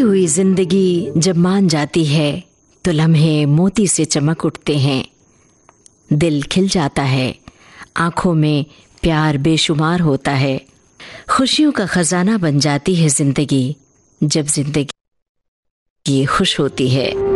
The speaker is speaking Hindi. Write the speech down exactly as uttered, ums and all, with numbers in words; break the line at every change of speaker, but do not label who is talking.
हुई जिंदगी जब मान जाती है तो लम्हे मोती से चमक उठते हैं। दिल खिल जाता है, आंखों में प्यार बेशुमार होता है। खुशियों का खजाना बन जाती है जिंदगी जब जिंदगी खुश होती है।